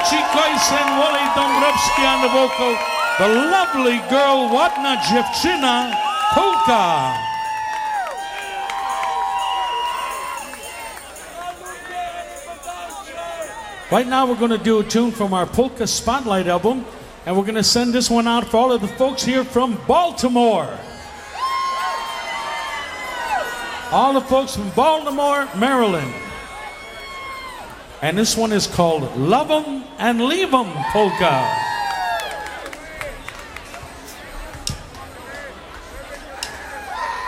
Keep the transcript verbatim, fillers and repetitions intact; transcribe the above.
Archie Kois and Wally Dombrowski on the vocal. The lovely girl Ładna Dziewczyna polka. Right now we're going to do a tune from our Polka Spotlight album, and we're going to send this one out for all of the folks here from Baltimore. All the folks from Baltimore, Maryland. And this one is called Love 'em and Leave 'em Polka.